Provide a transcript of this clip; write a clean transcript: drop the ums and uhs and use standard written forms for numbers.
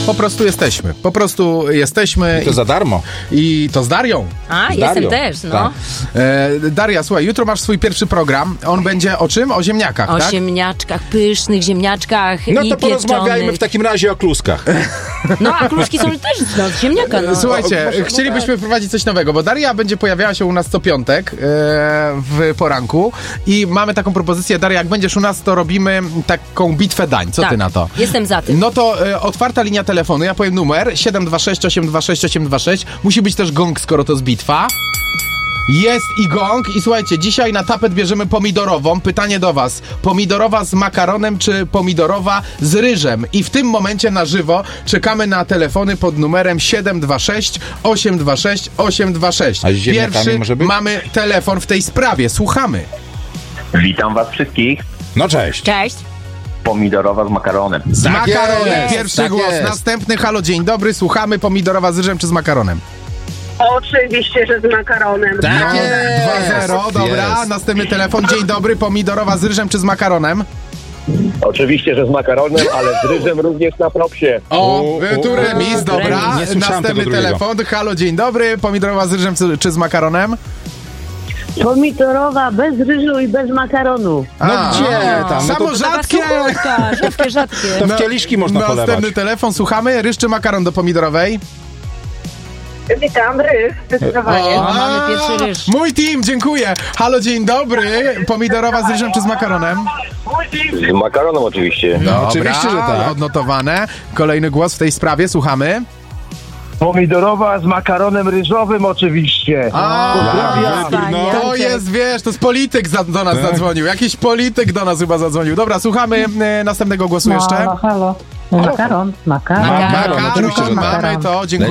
Po prostu jesteśmy. Po prostu jesteśmy. I to za darmo. I to z Darią. Jestem też, no. Tak. Daria, słuchaj, jutro masz swój pierwszy program. On będzie o czym? O ziemniakach, O tak? ziemniaczkach, pysznych ziemniaczkach No i to porozmawiajmy pieczonych. w takim razie o kluskach. No, a kluski są też z ziemniaka, no. Słuchajcie, chcielibyśmy wprowadzić coś nowego, bo Daria będzie pojawiała się u nas co piątek w poranku i mamy taką propozycję. Daria, jak będziesz u nas, to robimy taką bitwę dań. Co ty na to? Jestem za tym. No to otwarta linia telefonu, ja powiem numer 726 826 826. Musi być też gong, skoro to jest bitwa. Jest i gong. I słuchajcie, dzisiaj na tapet bierzemy pomidorową. Pytanie do was. Pomidorowa z makaronem czy pomidorowa z ryżem? I w tym momencie na żywo czekamy na telefony pod numerem 726 826 826. A z ziemniakami Pierwszy może być? mamy telefon w tej sprawie. Słuchamy. Witam was wszystkich. No cześć. Cześć. Pomidorowa z makaronem. Z Tak makaronem. jest, Pierwszy tak głos. jest. Następny. Halo, dzień dobry. Słuchamy. Pomidorowa z ryżem czy z makaronem? Oczywiście, że z makaronem. Tak jest. 2-0, dobra. Jest. Następny telefon. Dzień dobry. Pomidorowa z ryżem czy z makaronem? Oczywiście, że z makaronem, ale z ryżem również na propsie. O, tu remis, dobra. Nie słyszałem Następny tego drugiego. telefon. Halo, dzień dobry. Pomidorowa z ryżem czy z makaronem? Pomidorowa bez ryżu i bez makaronu. No gdzie tam? No Samo to rzadkie. Rzadkie. to w kieliszki można Następny polewać. telefon. Słuchamy. Ryż czy makaron do pomidorowej? Witam, ryż, zdecydowanie. Mamy pierwszy ryż. Mój team, dziękuję. Halo, dzień dobry. Pomidorowa z ryżem czy z makaronem? Z makaronem oczywiście. Dobra, oczywiście, że tak. Odnotowane. Kolejny głos w tej sprawie. Słuchamy. Pomidorowa z makaronem ryżowym oczywiście. To jest, wiesz, to jest polityk do nas zadzwonił. Jakiś polityk do nas chyba zadzwonił. Dobra, słuchamy następnego głosu jeszcze. Halo. Makaron. Makaron, oczywiście, że tak. mamy to. Dziękuję.